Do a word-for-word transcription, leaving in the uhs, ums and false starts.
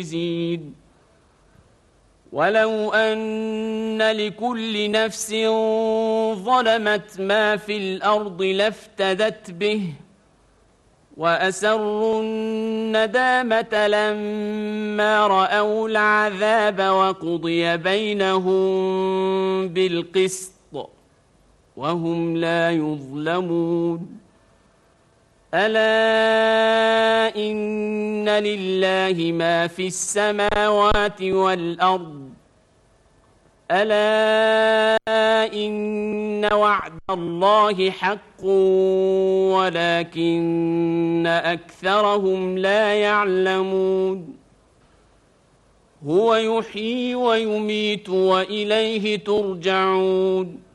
يزيد ولو أن لكل نفس ظلمت ما في الأرض لافتدت به وأسروا الندامة لما رأوا العذاب وقضي بينهم بالقسط وهم لا يظلمون ألا إن لله ما في السماوات والأرض ألا إن وعد الله حق ولكن أكثرهم لا يعلمون هو يحيي ويميت وإليه ترجعون